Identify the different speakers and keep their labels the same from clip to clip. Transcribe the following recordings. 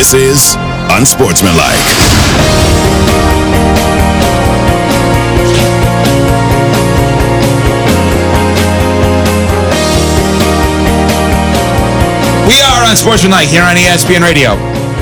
Speaker 1: This is Unsportsmanlike.
Speaker 2: We are Unsportsmanlike here on ESPN Radio.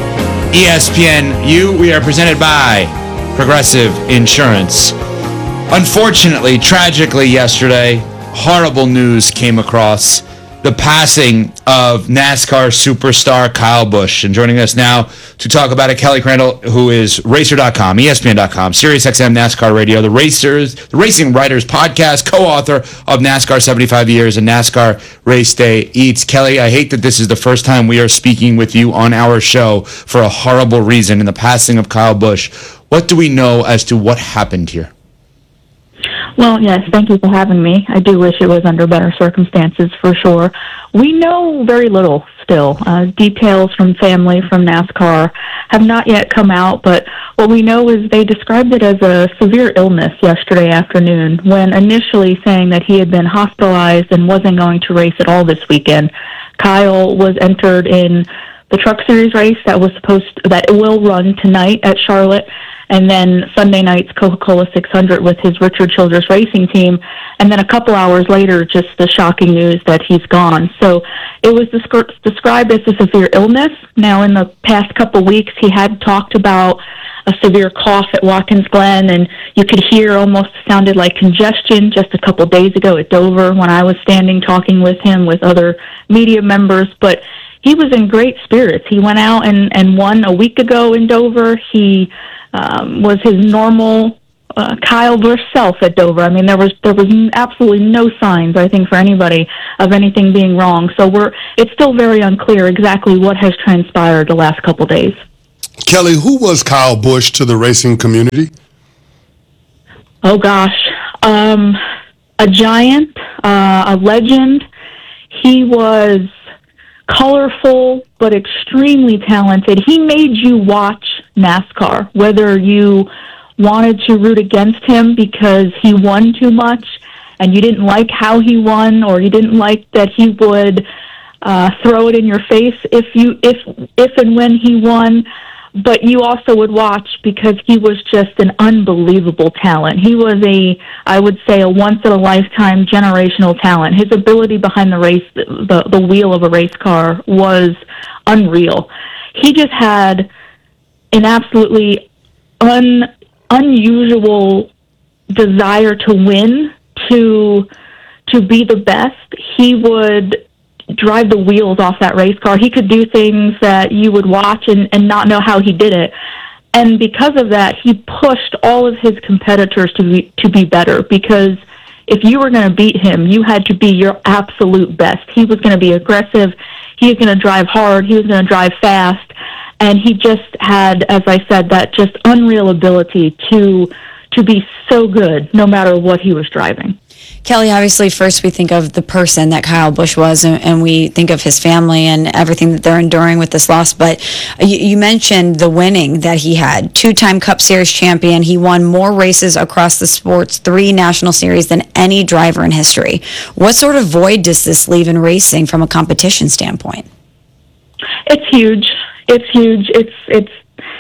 Speaker 2: ESPNU, we are presented by Progressive Insurance. Unfortunately, tragically yesterday, horrible news came across the passing of NASCAR superstar Kyle Busch. And joining us now to talk about it, Kelly Crandall, who is Racer.com, ESPN.com, SiriusXM NASCAR Radio, the Racing Writers Podcast, co-author of NASCAR 75 Years and NASCAR Race Day Eats. Kelly, I hate that this is the first time we are speaking with you on our show for a horrible reason in the passing of Kyle Busch. What do we know as to what happened here?
Speaker 3: Well, yes, thank you for having me. I do wish it was under better circumstances, for sure. We know very little still. Details from family, from NASCAR, have not yet come out, but what we know is they described it as a severe illness yesterday afternoon, when initially saying that he had been hospitalized and wasn't going to race at all this weekend. Kyle was entered in the Truck Series race that will run tonight at Charlotte, and then Sunday night's Coca-Cola 600 with his Richard Childress Racing team, and then a couple hours later, just the shocking news that he's gone. So it was described as a severe illness. Now, in the past couple weeks, he had talked about a severe cough at Watkins Glen, and you could hear almost sounded like congestion just a couple days ago at Dover when I was standing talking with him with other media members, but he was in great spirits. He went out and won a week ago in Dover. He was his normal Kyle Busch self at Dover. I mean, there was absolutely no signs, I think, for anybody of anything being wrong. So it's still very unclear exactly what has transpired the last couple days.
Speaker 4: Kelly, who was Kyle Busch to the racing community?
Speaker 3: Oh gosh, a giant, a legend. He was colorful but extremely talented. He made you watch NASCAR, whether you wanted to root against him because he won too much and you didn't like how he won, or you didn't like that he would throw it in your face if and when he won. But you also would watch because he was just an unbelievable talent. He was I would say, a once-in-a-lifetime generational talent. His ability behind the race, the wheel of a race car, was unreal. He just had an absolutely unusual desire to win, to be the best. He would drive the wheels off that race car. He could do things that you would watch and not know how he did it. And because of that, he pushed all of his competitors to be better, because if you were going to beat him, you had to be your absolute best. He was going to be aggressive. He was going to drive hard. He was going to drive fast. And he just had, as I said, that just unreal ability to be so good no matter what he was driving.
Speaker 5: Kelly, obviously, first we think of the person that Kyle Busch was, and we think of his family and everything that they're enduring with this loss. But you mentioned the winning that he had. Two-time Cup Series champion. He won more races across the sports, 3 national series, than any driver in history. What sort of void does this leave in racing from a competition standpoint?
Speaker 3: It's huge. It's huge. It's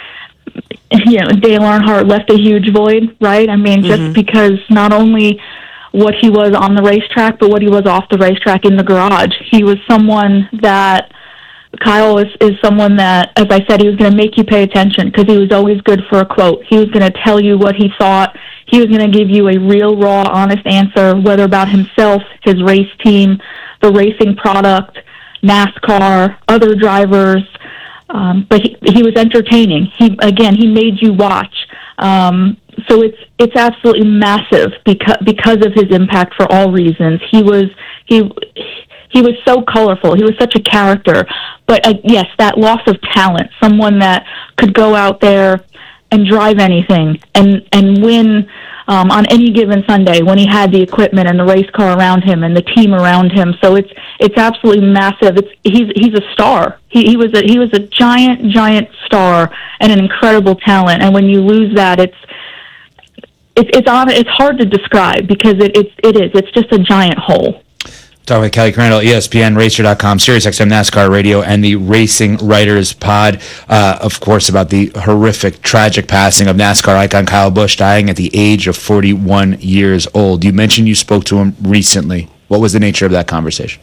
Speaker 3: Dale Earnhardt left a huge void, right? I mean, just because not only what he was on the racetrack, but what he was off the racetrack in the garage. He was someone that, Kyle is someone that, as I said, he was going to make you pay attention because he was always good for a quote. He was going to tell you what he thought. He was going to give you a real, raw, honest answer, whether about himself, his race team, the racing product, NASCAR, other drivers. But he was entertaining. He made you watch. So it's absolutely massive because of his impact for all reasons. He was so colorful. He was such a character. But yes, that loss of talent, someone that could go out there and drive anything and win on any given Sunday when he had the equipment and the race car around him and the team around him. So it's absolutely massive. He's a star. He was a giant star and an incredible talent. And when you lose that, it's hard to describe because it's just a giant hole.
Speaker 2: Talking with Kelly Crandall, ESPN, Racer.com, SiriusXM, NASCAR Radio, and the Racing Writers Pod. Of course, about the horrific, tragic passing of NASCAR icon Kyle Busch, dying at the age of 41 years old. You mentioned you spoke to him recently. What was the nature of that conversation?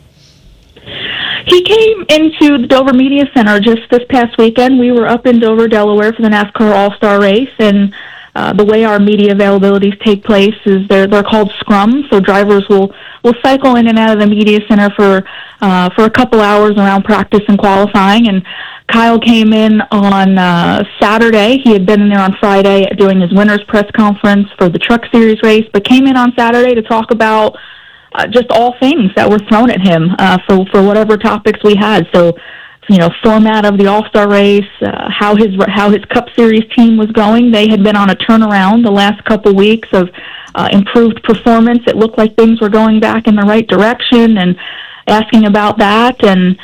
Speaker 3: He came into the Dover Media Center just this past weekend. We were up in Dover, Delaware for the NASCAR All-Star Race, and the way our media availabilities take place is they're called scrums, so drivers will cycle in and out of the media center for a couple hours around practice and qualifying. And Kyle came in on Saturday. He had been in there on Friday doing his winner's press conference for the Truck Series race, but came in on Saturday to talk about just all things that were thrown at him for whatever topics we had. So, format of the All-Star race, how his Cup Series team was going. They had been on a turnaround the last couple weeks of improved performance. It looked like things were going back in the right direction, and asking about that. And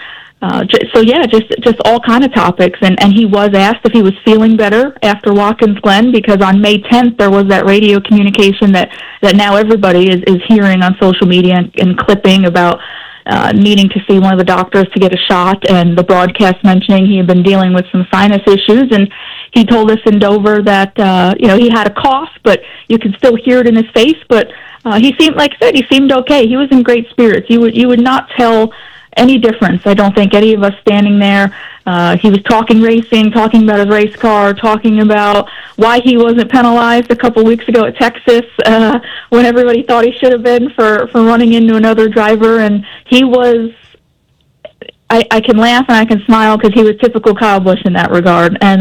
Speaker 3: just all kind of topics. And he was asked if he was feeling better after Watkins Glen, because on May 10th there was that radio communication that now everybody is hearing on social media and clipping about needing to see one of the doctors to get a shot, and the broadcast mentioning he had been dealing with some sinus issues. And he told us in Dover that he had a cough, but you could still hear it in his face. But he seemed, like I said, he seemed okay. He was in great spirits. You would not tell any difference. I don't think any of us standing there. He was talking racing, talking about his race car, talking about why he wasn't penalized a couple weeks ago at Texas when everybody thought he should have been for running into another driver. And he was, I can laugh and I can smile because he was typical Kyle Busch in that regard. And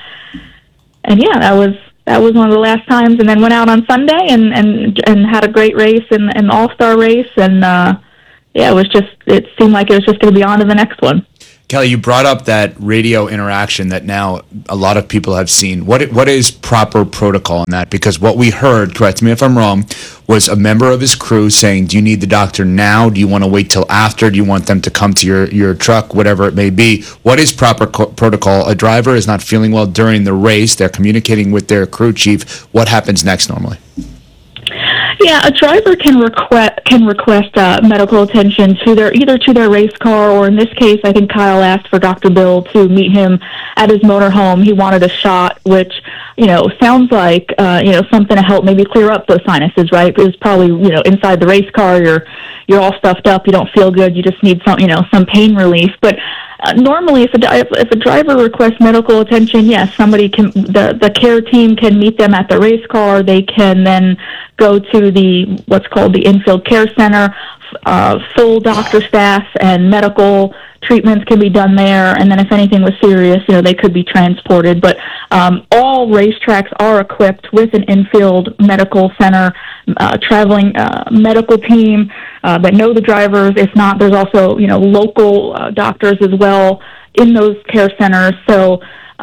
Speaker 3: yeah, that was one of the last times. And then went out on Sunday and had a great race in an all-star race. And yeah, it seemed like it was just going to be on to the next one.
Speaker 2: Kelly, you brought up that radio interaction that now a lot of people have seen. What is proper protocol in that? Because what we heard, correct me if I'm wrong, was a member of his crew saying, do you need the doctor now? Do you want to wait till after? Do you want them to come to your truck, whatever it may be? What is proper protocol? A driver is not feeling well during the race. They're communicating with their crew chief. What happens next normally?
Speaker 3: Yeah, a driver can request medical attention either to their race car, or in this case, I think Kyle asked for Dr. Bill to meet him at his motorhome. He wanted a shot, which sounds like something to help maybe clear up those sinuses, right? It was probably inside the race car, you're all stuffed up, you don't feel good, you just need some pain relief. But normally, if a driver requests medical attention, yes, somebody can. The care team can meet them at the race car. They can then go to what's called the infield care center. Full doctor staff and medical treatments can be done there. And then if anything was serious, they could be transported. But all racetracks are equipped with an infield medical center, traveling medical team that know the drivers. If not, there's also local doctors as well in those care centers. So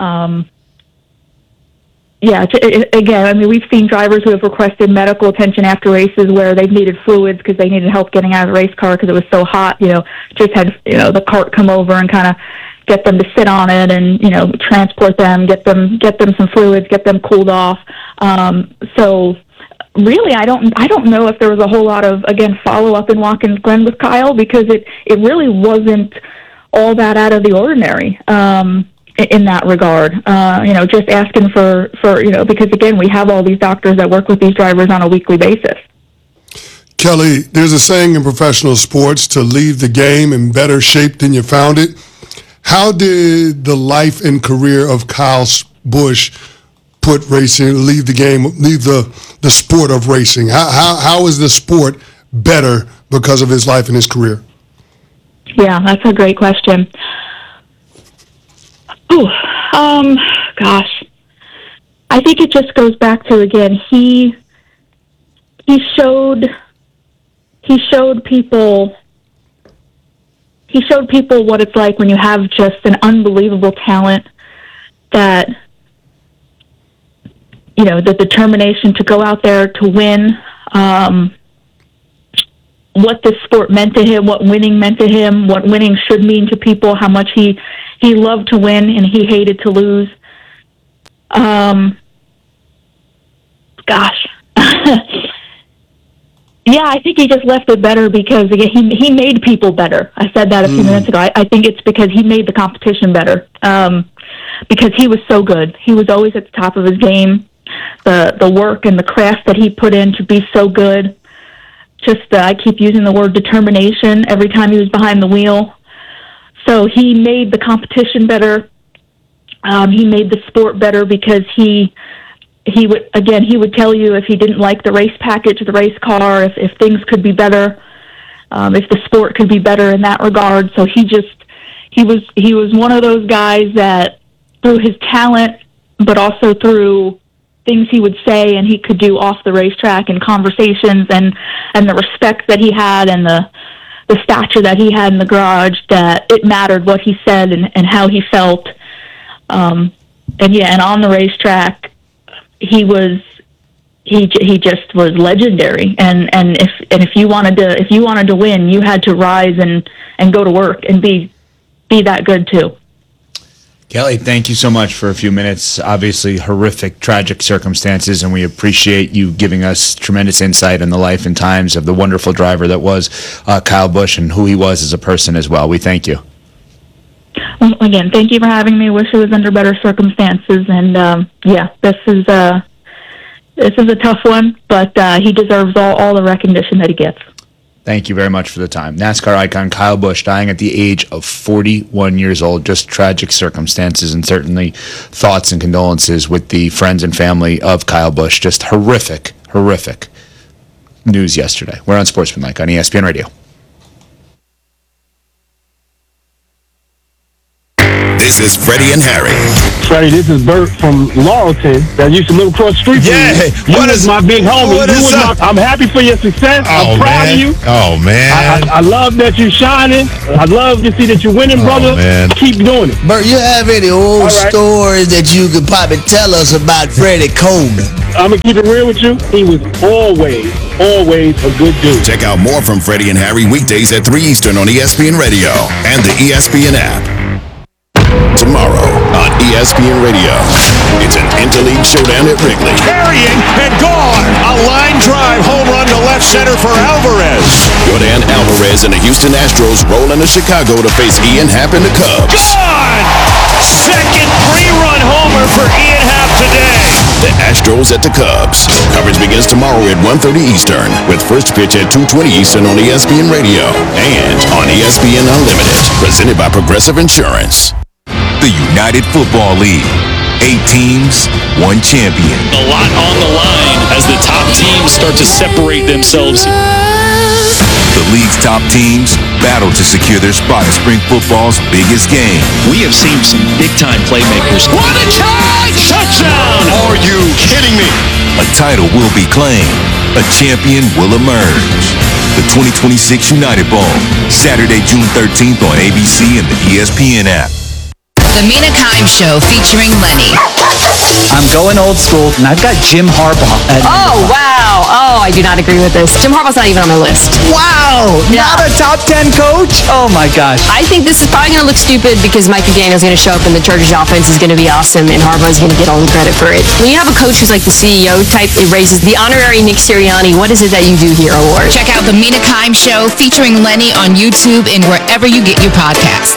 Speaker 3: yeah, again, I mean, we've seen drivers who have requested medical attention after races where they've needed fluids because they needed help getting out of the race car because it was so hot. Just had the cart come over and kind of get them to sit on it and transport them, get them some fluids, get them cooled off. So really, I don't know if there was a whole lot of, again, follow up in Watkins Glen with Kyle, because it really wasn't all that out of the ordinary. In that regard, just asking for because again, we have all these doctors that work with these drivers on a weekly basis.
Speaker 4: Kelly, there's a saying in professional sports to leave the game in better shape than you found it. How did the life and career of Kyle Busch leave the sport of racing? How is the sport better because of his life and his career?
Speaker 3: Yeah, that's a great question. Gosh, I think it just goes back to, again, he showed people what it's like when you have just an unbelievable talent, that the determination to go out there to win, what this sport meant to him, what winning meant to him, what winning should mean to people, how much he loved to win and he hated to lose. Gosh. Yeah, I think he just left it better because again, he made people better. I said that a few minutes ago. I think it's because he made the competition better because he was so good. He was always at the top of his game. The work and the craft that he put in to be so good. Just I keep using the word determination every time he was behind the wheel. So he made the competition better. He made the sport better because he would tell you if he didn't like the race package, the race car, if things could be better, if the sport could be better in that regard. So he was one of those guys that through his talent, but also through things he would say and he could do off the racetrack and conversations and the respect that he had and the stature that he had in the garage, that it mattered what he said and how he felt. And on the racetrack, he just was legendary. And if you wanted to win, you had to rise and go to work and be that good too.
Speaker 2: Kelly, thank you so much for a few minutes. Obviously, horrific, tragic circumstances, and we appreciate you giving us tremendous insight on the life and times of the wonderful driver that was Kyle Busch and who he was as a person as well. We thank you.
Speaker 3: Well, again, thank you for having me. Wish it was under better circumstances. And this is a tough one, but he deserves all the recognition that he gets.
Speaker 2: Thank you very much for the time. NASCAR icon Kyle Busch dying at the age of 41 years old. Just tragic circumstances, and certainly thoughts and condolences with the friends and family of Kyle Busch. Just horrific news yesterday. We're on Sportsmanlike on ESPN Radio.
Speaker 1: This is Freddie and Harry.
Speaker 6: Freddie, this is Bert from Laurelton that used to live across the street from you. You was my big homie. I'm happy for your success. I'm proud of you.
Speaker 1: Oh, man.
Speaker 6: I love that you're shining. I love to see that you're winning, brother.
Speaker 1: Man.
Speaker 6: Keep doing it.
Speaker 7: Bert, you have any old stories that you could probably tell us about Freddie Coleman?
Speaker 6: I'm going to keep it real with you. He was always a good dude.
Speaker 1: Check out more from Freddie and Harry weekdays at 3 Eastern on ESPN Radio and the ESPN app. Tomorrow on ESPN Radio, it's an interleague showdown at Wrigley.
Speaker 8: Carrying and gone. A line drive home run to left center for Alvarez.
Speaker 1: Yordan Alvarez and the Houston Astros roll into Chicago to face Ian Happ and the Cubs.
Speaker 8: Gone! Second three-run homer for Ian Happ today.
Speaker 1: The Astros at the Cubs. Coverage begins tomorrow at 1:30 Eastern with first pitch at 2:20 Eastern on ESPN Radio and on ESPN Unlimited. Presented by Progressive Insurance.
Speaker 9: The United Football League. 8 teams, 1 champion.
Speaker 10: A lot on the line as the top teams start to separate themselves.
Speaker 9: The league's top teams battle to secure their spot in spring football's biggest game.
Speaker 10: We have seen some big-time playmakers.
Speaker 8: What a charge! Touchdown!
Speaker 10: Are you kidding me?
Speaker 9: A title will be claimed. A champion will emerge. The 2026 United Bowl, Saturday, June 13th on ABC and the ESPN app.
Speaker 11: The Mina Kimes Show featuring Lenny.
Speaker 12: I'm going old school, and I've got Jim Harbaugh.
Speaker 13: Oh, wow. Oh, I do not agree with this. Jim Harbaugh's not even on my list.
Speaker 12: Wow.
Speaker 13: Yeah.
Speaker 12: Not a top 10 coach? Oh, my gosh.
Speaker 13: I think this is probably going to look stupid because Mike McDaniel's going to show up and the Chargers offense is going to be awesome and Harbaugh's going to get all the credit for it. When you have a coach who's like the CEO type, it raises the honorary Nick Sirianni, what is it that you do here award.
Speaker 11: Check out The Mina Kimes Show featuring Lenny on YouTube and wherever you get your podcasts.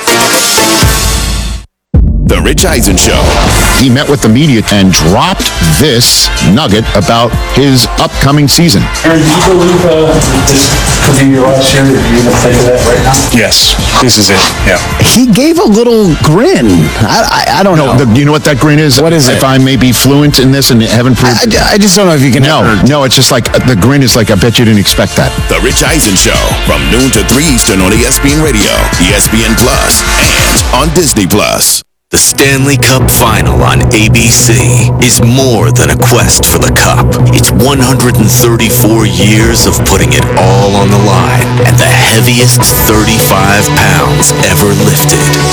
Speaker 1: The Rich Eisen Show.
Speaker 14: He met with the media and dropped this nugget about his upcoming season.
Speaker 15: Aaron, do you believe this could be your last year? Are you going to play for that right now?
Speaker 10: Yes, this is it. Yeah.
Speaker 14: He gave a little grin. I don't know. Do you know what that grin is?
Speaker 12: What is it?
Speaker 14: If I may be fluent in this and heaven prove.
Speaker 12: I just don't know if you can.
Speaker 14: No, it's just like the grin is like, I bet you didn't expect that.
Speaker 1: The Rich Eisen Show from noon to 3 Eastern on ESPN Radio, ESPN Plus, and on Disney Plus.
Speaker 16: The Stanley Cup Final on ABC is more than a quest for the cup. It's 134 years of putting it all on the line and the heaviest 35 pounds ever lifted.